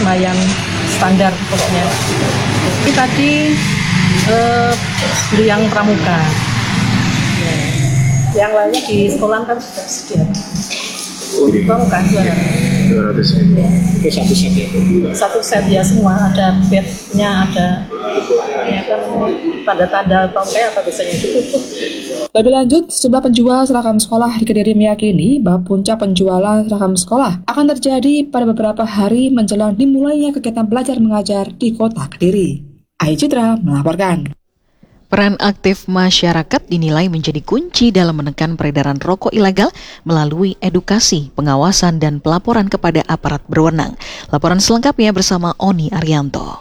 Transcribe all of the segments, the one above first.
lumayan standar pokoknya. Tapi tadi beli yang pramuka. Yang lainnya di sekolah kan sudah sedia. Pramuka 200. Itu satu set ya? Satu set ya, semua ada bednya, ada ya kan tanda-tanda tongkai apa biasanya gitu. Lebih lanjut, sejumlah penjual seragam sekolah di Kediri meyakini bahwa puncak penjualan seragam sekolah akan terjadi pada beberapa hari menjelang dimulainya kegiatan belajar mengajar di kota Kediri. Ai Citra melaporkan. Peran aktif masyarakat dinilai menjadi kunci dalam menekan peredaran rokok ilegal melalui edukasi, pengawasan, dan pelaporan kepada aparat berwenang. Laporan selengkapnya bersama Oni Arianto.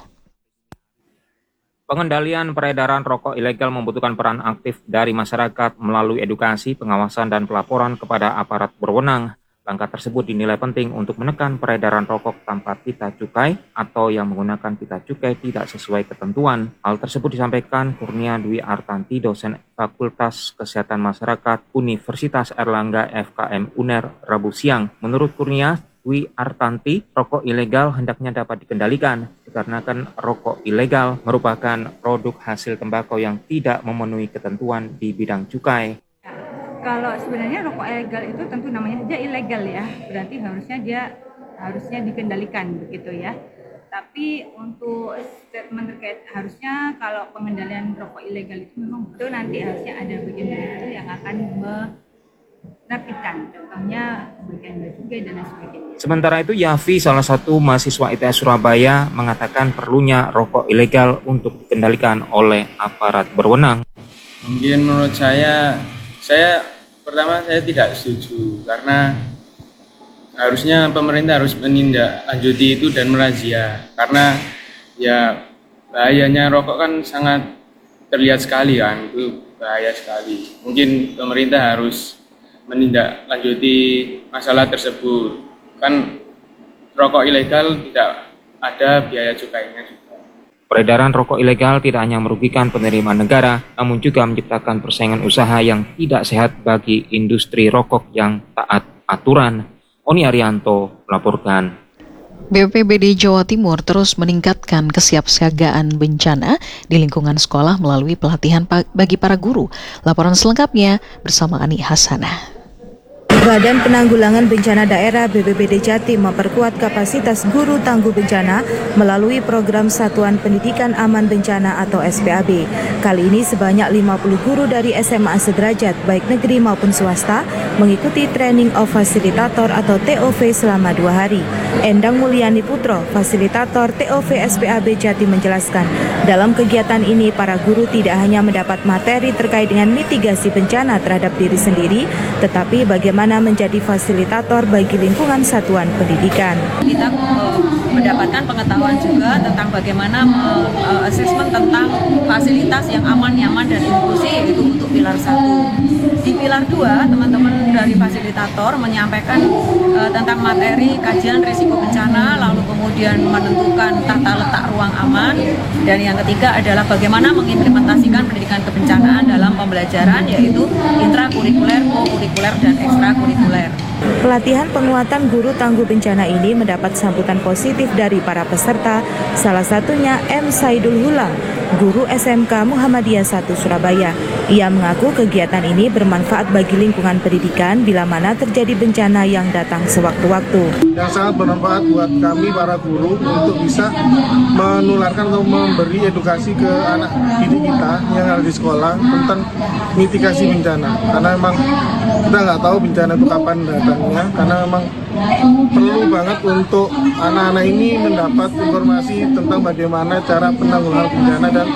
Pengendalian peredaran rokok ilegal membutuhkan peran aktif dari masyarakat melalui edukasi, pengawasan, dan pelaporan kepada aparat berwenang. Langkah tersebut dinilai penting untuk menekan peredaran rokok tanpa pita cukai atau yang menggunakan pita cukai tidak sesuai ketentuan. Hal tersebut disampaikan Kurnia Dwi Artanti, dosen Fakultas Kesehatan Masyarakat Universitas Erlangga FKM UNER, Rabu siang. Menurut Kurnia Dwi Artanti, rokok ilegal hendaknya dapat dikendalikan dikarenakan rokok ilegal merupakan produk hasil tembakau yang tidak memenuhi ketentuan di bidang cukai. Kalau sebenarnya rokok ilegal itu tentu namanya saja ilegal ya, berarti harusnya dikendalikan begitu ya. Tapi untuk statement terkait harusnya kalau pengendalian rokok ilegal itu memang betul nanti harusnya ada bagian dari itu yang akan menertibkan, contohnya bagian dari cukai dan lain sebagainya. Sementara itu Yafi, salah satu mahasiswa ITS Surabaya, mengatakan perlunya rokok ilegal untuk dikendalikan oleh aparat berwenang. Mungkin menurut saya pertama tidak setuju karena harusnya pemerintah harus menindaklanjuti itu dan merazia karena ya bahayanya rokok kan sangat terlihat sekali kan, itu bahaya sekali. Mungkin pemerintah harus menindaklanjuti masalah tersebut. Kan rokok ilegal tidak ada biaya cukainya juga. Peredaran rokok ilegal tidak hanya merugikan penerimaan negara, namun juga menciptakan persaingan usaha yang tidak sehat bagi industri rokok yang taat aturan. Oni Arianto melaporkan. BPBD Jawa Timur terus meningkatkan kesiapsiagaan bencana di lingkungan sekolah melalui pelatihan bagi para guru. Laporan selengkapnya bersama Ani Hasanah. Badan Penanggulangan Bencana Daerah BPBD Jatim memperkuat kapasitas guru tangguh bencana melalui program Satuan Pendidikan Aman Bencana atau SPAB. Kali ini sebanyak 50 guru dari SMA sederajat baik negeri maupun swasta mengikuti Training of Facilitator atau TOV selama 2 hari. Endang Mulyani Putro, fasilitator TOV SPAB Jatim menjelaskan, dalam kegiatan ini para guru tidak hanya mendapat materi terkait dengan mitigasi bencana terhadap diri sendiri, tetapi bagaimana menjadi fasilitator bagi lingkungan satuan pendidikan. Kita mendapatkan pengetahuan juga tentang bagaimana asesmen tentang fasilitas yang aman, nyaman, dan inklusi, yaitu untuk pilar 1. Di pilar 2, teman-teman dari fasilitator menyampaikan tentang materi kajian risiko bencana, lalu kemudian menentukan tata letak ruang aman, dan yang ketiga adalah bagaimana mengimplementasikan pendidikan kebencanaan dalam pembelajaran, yaitu intrakurikuler, kokurikuler, dan ekstrakurikuler. Pelatihan penguatan guru tangguh bencana ini mendapat sambutan positif dari para peserta, salah satunya M. Saidul Hulang, guru SMK Muhammadiyah 1 Surabaya. Ia mengaku kegiatan ini bermanfaat bagi lingkungan pendidikan bila mana terjadi bencana yang datang sewaktu-waktu. Yang sangat bermanfaat buat kami para guru untuk bisa menularkan atau memberi edukasi ke anak didik kita yang ada di sekolah tentang mitigasi bencana. Karena memang kita nggak tahu bencana itu kapan datangnya, karena memang perlu banget untuk anak-anak ini mendapat informasi tentang bagaimana cara penanggulangan bencana dan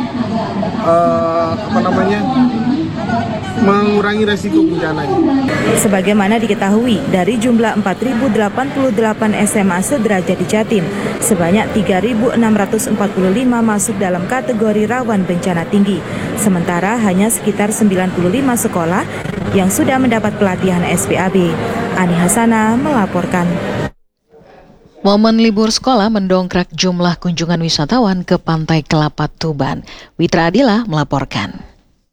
mengurangi resiko bencana. Sebagaimana diketahui, dari jumlah 4.088 SMA sederajat di Jatim, sebanyak 3.645 masuk dalam kategori rawan bencana tinggi. Sementara hanya sekitar 95 sekolah yang sudah mendapat pelatihan SPAB. Ani Hasanah melaporkan. Momen libur sekolah mendongkrak jumlah kunjungan wisatawan ke Pantai Kelapat Tuban. Witra Adila melaporkan.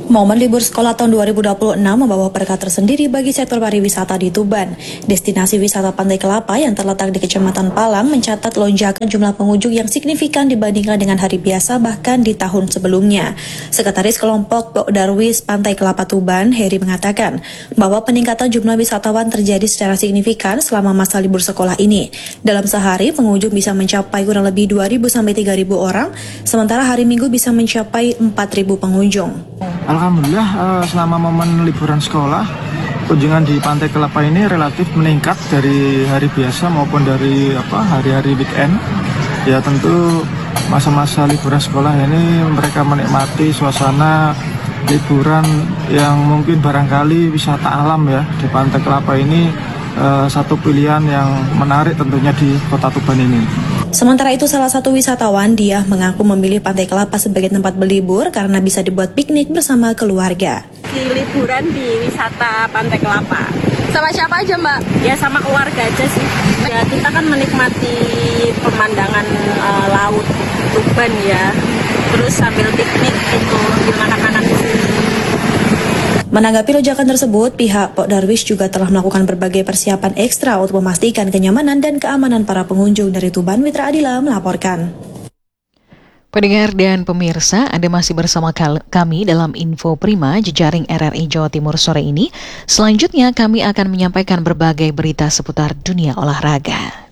Momen libur sekolah tahun 2026 membawa berkah tersendiri bagi sektor pariwisata di Tuban. Destinasi wisata Pantai Kelapa yang terletak di Kecamatan Palang mencatat lonjakan jumlah pengunjung yang signifikan dibandingkan dengan hari biasa bahkan di tahun sebelumnya. Sekretaris Kelompok Pokdarwis Pantai Kelapa Tuban, Heri mengatakan bahwa peningkatan jumlah wisatawan terjadi secara signifikan selama masa libur sekolah ini. Dalam sehari, pengunjung bisa mencapai kurang lebih 2.000 sampai 3.000 orang, sementara hari Minggu bisa mencapai 4.000 pengunjung. Alhamdulillah selama momen liburan sekolah kunjungan di Pantai Kelapa ini relatif meningkat dari hari biasa maupun dari hari-hari weekend. Ya tentu masa-masa liburan sekolah ini mereka menikmati suasana liburan yang mungkin barangkali wisata alam ya di Pantai Kelapa ini satu pilihan yang menarik tentunya di Kota Tuban ini. Sementara itu, salah satu wisatawan, dia mengaku memilih Pantai Kelapa sebagai tempat berlibur karena bisa dibuat piknik bersama keluarga. Di liburan di wisata Pantai Kelapa. Sama siapa aja, Mbak? Ya sama keluarga aja sih. Ya kita kan menikmati pemandangan laut Tuban ya. Terus sambil piknik itu di anak-anak di sini. Menanggapi lonjakan tersebut, pihak Pokdarwis juga telah melakukan berbagai persiapan ekstra untuk memastikan kenyamanan dan keamanan para pengunjung. Dari Tuban, Witra Adila melaporkan. Pendengar dan pemirsa, Anda masih bersama kami dalam Info Prima Jejaring RRI Jawa Timur sore ini. Selanjutnya kami akan menyampaikan berbagai berita seputar dunia olahraga.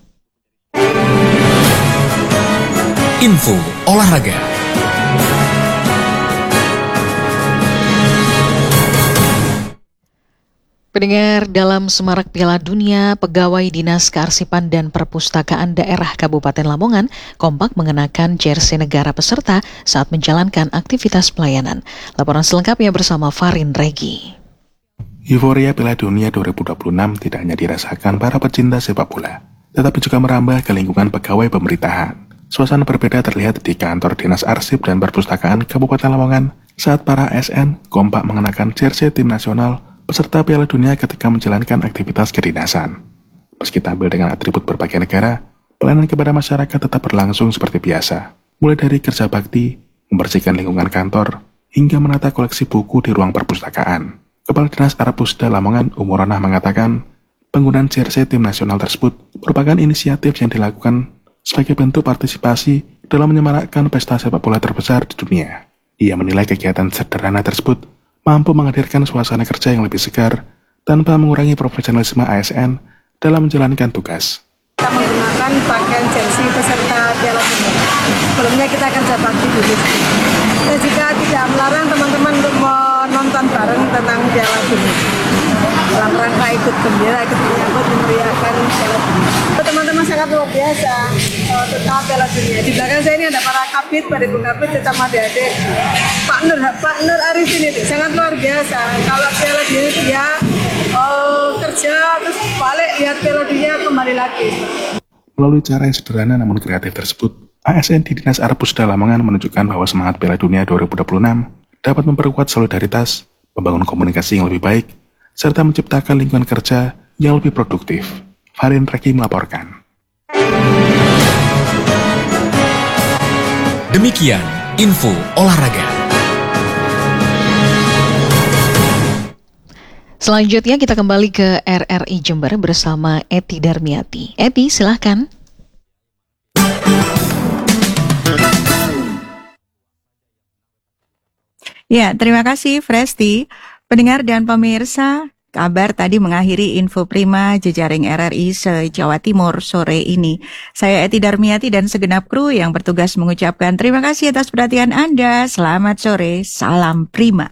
Info Olahraga. Pendengar, dalam semarak Piala Dunia, pegawai Dinas Kearsipan dan Perpustakaan Daerah Kabupaten Lamongan kompak mengenakan jersey negara peserta saat menjalankan aktivitas pelayanan. Laporan selengkapnya bersama Farin Regi. Euforia Piala Dunia 2026 tidak hanya dirasakan para pecinta sepak bola, tetapi juga merambah ke lingkungan pegawai pemerintahan. Suasana berbeda terlihat di kantor Dinas Arsip dan Perpustakaan Kabupaten Lamongan saat para ASN kompak mengenakan jersey tim nasional peserta Piala Dunia ketika menjalankan aktivitas kedinasan. Meski tampil dengan atribut berbagai negara, pelayanan kepada masyarakat tetap berlangsung seperti biasa. Mulai dari kerja bakti, membersihkan lingkungan kantor, hingga menata koleksi buku di ruang perpustakaan. Kepala Dinas Arapusda Lamongan, Umuronah mengatakan, penggunaan jersey tim nasional tersebut merupakan inisiatif yang dilakukan sebagai bentuk partisipasi dalam menyemarakkan pesta sepak bola terbesar di dunia. Ia menilai kegiatan sederhana tersebut mampu menghadirkan suasana kerja yang lebih segar tanpa mengurangi profesionalisme ASN dalam menjalankan tugas. Kita menggunakan pakaian jersey peserta Piala Dunia. Sebelumnya kita akan coba dulu. Dan jika tidak melarang teman-teman untuk menonton bareng tentang Piala Dunia. Dalam rangka ikut gembira, ikut menyambut, memeriahkan Piala Dunia. Teman-teman sangat luar biasa tentang Piala Dunia. Di belakang saya ini ada para kabit, para ibu kabit, sama adik-adik. Pak Nur Arifin itu sangat luar biasa. Kalau Piala Dunia dia kerja terus balik lihat Piala Dunia kembali lagi. Melalui cara yang sederhana namun kreatif tersebut, ASN di Dinas Arapusda Lamongan menunjukkan bahwa semangat Piala Dunia 2026 dapat memperkuat solidaritas, membangun komunikasi yang lebih baik, serta menciptakan lingkungan kerja yang lebih produktif. Farin Reki melaporkan. Demikian Info Olahraga. Selanjutnya kita kembali ke RRI Jember bersama Eti Darmiati. Eti, silahkan. Ya, terima kasih Fresti. Pendengar dan pemirsa, kabar tadi mengakhiri Info Prima Jejaring RRI se-Jawa Timur sore ini. Saya Eti Darmiati dan segenap kru yang bertugas mengucapkan terima kasih atas perhatian Anda. Selamat sore, salam Prima.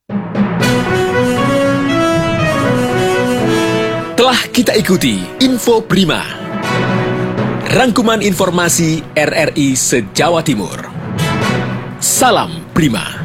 Telah kita ikuti Info Prima, rangkuman informasi RRI se-Jawa Timur. Salam Prima.